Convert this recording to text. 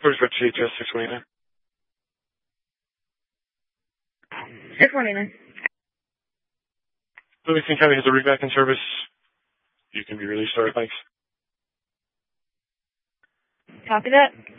Where's Red CHS 629? 629. Livingston County has a rig back in service. You can be released. All right, thanks. Copy that.